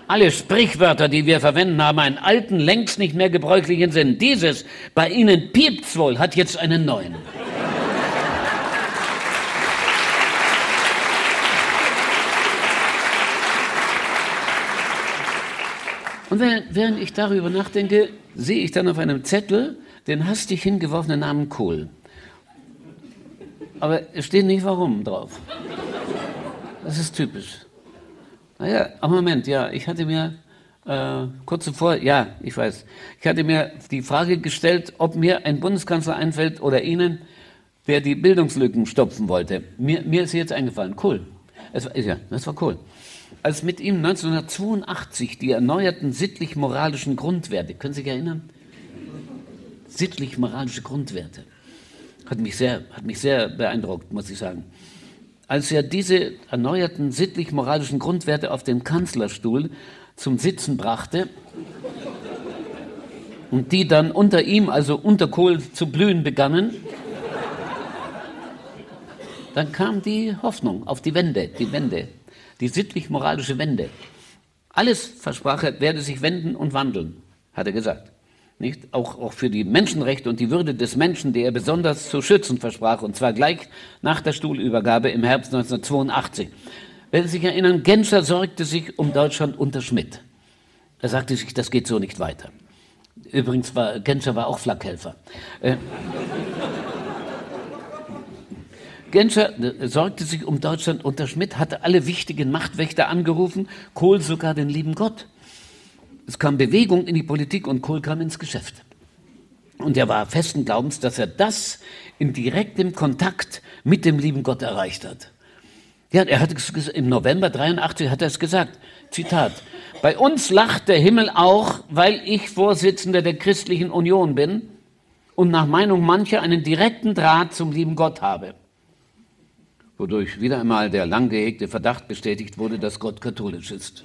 Alle Sprichwörter, die wir verwenden, haben einen alten, längst nicht mehr gebräuchlichen Sinn. Dieses, bei Ihnen piept's wohl, hat jetzt einen neuen. Und während ich darüber nachdenke, sehe ich dann auf einem Zettel den hastig hingeworfenen Namen Kohl. Aber es steht nicht warum drauf. Das ist typisch. Naja, aber Moment, ja, ich hatte mir kurz zuvor, ja, ich weiß, ich hatte mir die Frage gestellt, ob mir ein Bundeskanzler einfällt oder Ihnen, der die Bildungslücken stopfen wollte. Mir ist jetzt eingefallen, Kohl. Das war Kohl. Als mit ihm 1982 die erneuerten sittlich-moralischen Grundwerte, können Sie sich erinnern? Sittlich-moralische Grundwerte. Hat mich sehr beeindruckt, muss ich sagen. Als er diese erneuerten sittlich-moralischen Grundwerte auf den Kanzlerstuhl zum Sitzen brachte und die dann unter ihm, also unter Kohl, zu blühen begannen, dann kam die Hoffnung auf die Wende, die sittlich-moralische Wende. Alles, versprach er, werde sich wenden und wandeln, hat er gesagt. Nicht? Auch für die Menschenrechte und die Würde des Menschen, die er besonders zu schützen versprach, und zwar gleich nach der Stuhlübergabe im Herbst 1982. Wenn Sie sich erinnern, Genscher sorgte sich um Deutschland unter Schmidt. Er sagte sich, das geht so nicht weiter. Übrigens Genscher war auch Flakhelfer. Genscher sorgte sich um Deutschland unter Schmidt, hatte alle wichtigen Machtwächter angerufen, Kohl sogar den lieben Gott. Es kam Bewegung in die Politik und Kohl kam ins Geschäft. Und er war festen Glaubens, dass er das in direktem Kontakt mit dem lieben Gott erreicht hat. Ja, er hat es im November 1983 hat er es gesagt, Zitat, bei uns lacht der Himmel auch, weil ich Vorsitzender der Christlichen Union bin und nach Meinung mancher einen direkten Draht zum lieben Gott habe. Wodurch wieder einmal der lang gehegte Verdacht bestätigt wurde, dass Gott katholisch ist.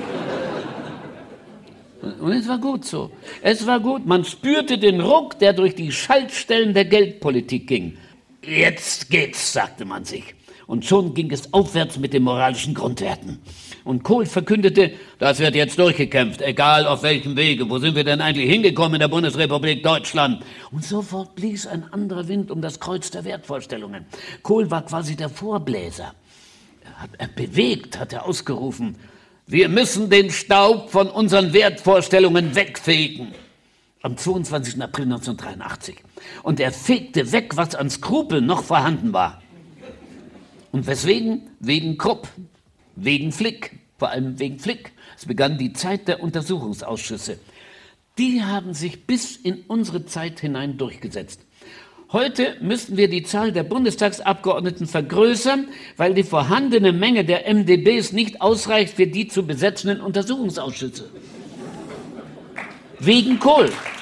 Und es war gut so. Es war gut. Man spürte den Ruck, der durch die Schaltstellen der Geldpolitik ging. Jetzt geht's, sagte man sich. Und schon ging es aufwärts mit den moralischen Grundwerten. Und Kohl verkündete, das wird jetzt durchgekämpft, egal auf welchem Wege. Wo sind wir denn eigentlich hingekommen in der Bundesrepublik Deutschland? Und sofort blies ein anderer Wind um das Kreuz der Wertvorstellungen. Kohl war quasi der Vorbläser. Bewegt hat er ausgerufen, wir müssen den Staub von unseren Wertvorstellungen wegfegen. Am 22. April 1983. Und er fegte weg, was an Skrupeln noch vorhanden war. Und weswegen? Wegen Krupp, wegen Flick, vor allem wegen Flick. Es begann die Zeit der Untersuchungsausschüsse. Die haben sich bis in unsere Zeit hinein durchgesetzt. Heute müssten wir die Zahl der Bundestagsabgeordneten vergrößern, weil die vorhandene Menge der MdBs nicht ausreicht für die zu besetzenden Untersuchungsausschüsse. Wegen Kohl.